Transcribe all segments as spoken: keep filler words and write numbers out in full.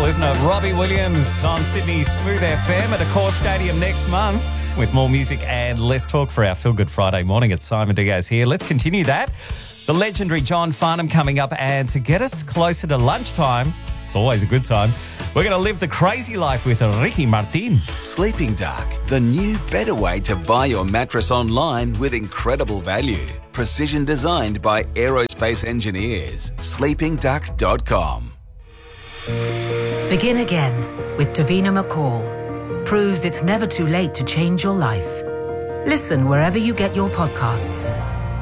beautiful, isn't it? Robbie Williams on Sydney's Smooth F M at Accor Stadium next month with more music and less talk for our Feel Good Friday morning. It's Simon Diaz here. Let's continue that. The legendary John Farnham coming up, and to get us closer to lunchtime, it's always a good time, we're going to live the crazy life with Ricky Martin. Sleeping Dark, the new, better way to buy your mattress online with incredible value. Precision designed by aerospace engineers. sleeping duck dot com. Begin again with Davina McCall. Proves it's never too late to change your life. Listen wherever you get your podcasts.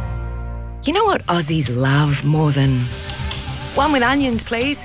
You know what Aussies love more than... One with onions, please.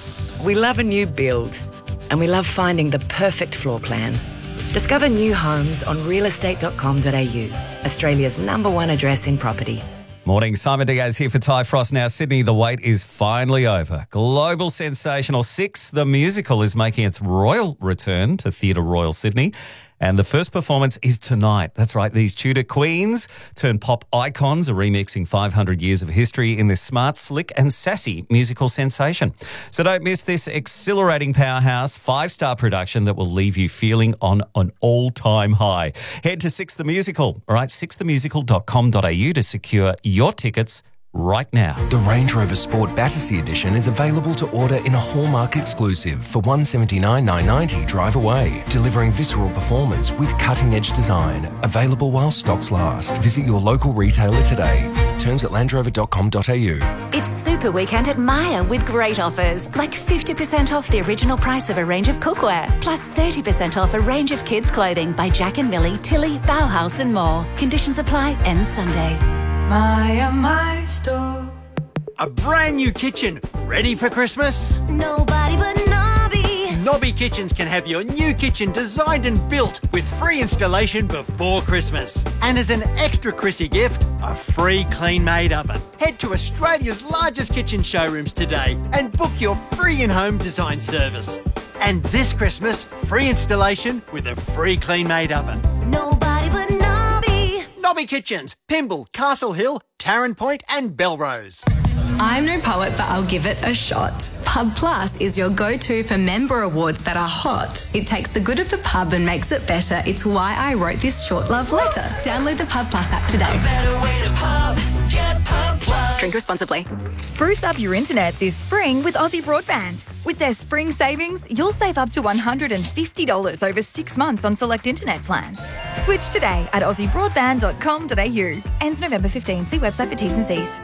We love a new build, and we love finding the perfect floor plan. Discover new homes on real estate dot com dot a u, Australia's number one address in property. Morning, Simon Diaz here for Ty Frost. Now, Sydney, the wait is finally over. Global sensational Six, the musical, is making its royal return to Theatre Royal Sydney. And the first performance is tonight. That's right, these Tudor queens turn pop icons are remixing five hundred years of history in this smart, slick and sassy musical sensation. So don't miss this exhilarating powerhouse five-star production that will leave you feeling on an all-time high. Head to Six the Musical, all right, six the musical dot com dot a u to secure your tickets right now. The Range Rover Sport Battersea Edition is available to order in a Hallmark exclusive for one hundred seventy-nine thousand nine hundred ninety dollars drive away, delivering visceral performance with cutting-edge design. Available while stocks last. Visit your local retailer today. Terms at land rover dot com dot a u. It's Super Weekend at Myer with great offers, like fifty percent off the original price of a range of cookware, plus thirty percent off a range of kids' clothing by Jack and Millie, Tilly, Bauhaus and more. Conditions apply. Ends Sunday. Myer, my store. A brand new kitchen, ready for Christmas? Nobody but Nobby. Nobby Kitchens can have your new kitchen designed and built with free installation before Christmas. And as an extra Chrissy gift, a free clean-made oven. Head to Australia's largest kitchen showrooms today and book your free in-home design service. And this Christmas, free installation with a free clean-made oven. Nobody but Nobby. Nobby Kitchens, Pymble, Castle Hill, Tarrant Point and Belrose. I'm no poet, but I'll give it a shot. Pub Plus is your go-to for member awards that are hot. It takes the good of the pub and makes it better. It's why I wrote this short love letter. Download the Pub Plus app today. A better way to pub. Get Pub Plus. Drink responsibly. Spruce up your internet this spring with Aussie Broadband. With their spring savings, you'll save up to one hundred fifty dollars over six months on select internet plans. Switch today at aussie broadband dot com dot a u. Ends November fifteenth. See website for T's and C's.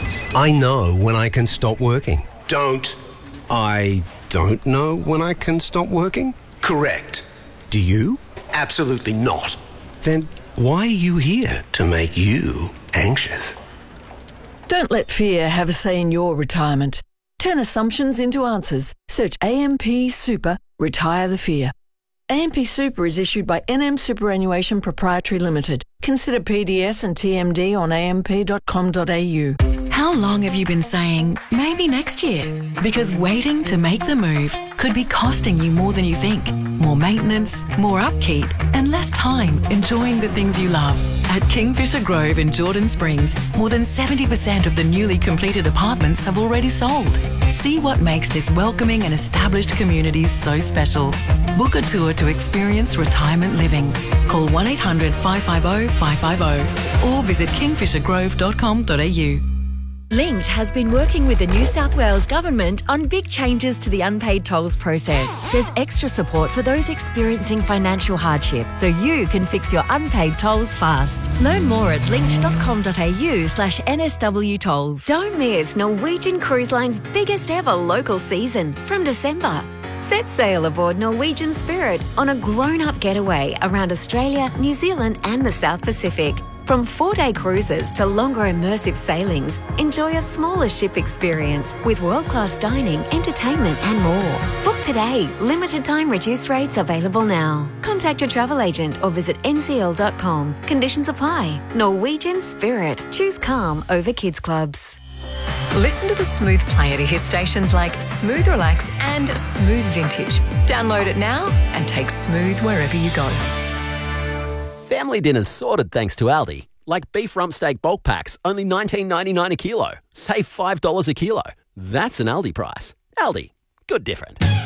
I know when I can stop working. Don't. I don't know when I can stop working? Correct. Do you? Absolutely not. Then why are you here? To make you anxious. Don't let fear have a say in your retirement. Turn assumptions into answers. Search A M P Super, Retire the Fear. A M P Super is issued by N M Superannuation Proprietary Limited. Consider P D S and T M D on a m p dot com dot a u. How long have you been saying, maybe next year? Because waiting to make the move could be costing you more than you think. More maintenance, more upkeep, and less time enjoying the things you love. At Kingfisher Grove in Jordan Springs, more than seventy percent of the newly completed apartments have already sold. See what makes this welcoming and established community so special. Book a tour to experience retirement living. Call one eight hundred five five zero five five zero or visit kingfisher grove dot com dot a u. Linked has been working with the New South Wales Government on big changes to the unpaid tolls process. There's extra support for those experiencing financial hardship, so you can fix your unpaid tolls fast. Learn more at linked dot com dot a u slash N S W tolls. Don't miss Norwegian Cruise Line's biggest ever local season from December. Set sail aboard Norwegian Spirit on a grown-up getaway around Australia, New Zealand and the South Pacific. From four-day cruises to longer immersive sailings, enjoy a smaller ship experience with world-class dining, entertainment and more. Book today. Limited time reduced rates available now. Contact your travel agent or visit n c l dot com. Conditions apply. Norwegian Spirit. Choose calm over kids clubs. Listen to the Smooth player to hear stations like Smooth Relax and Smooth Vintage. Download it now and take Smooth wherever you go. Family dinner's sorted thanks to Aldi. Like beef rump steak bulk packs, only nineteen ninety-nine a kilo. Save five dollars a kilo. That's an Aldi price. Aldi. Good different.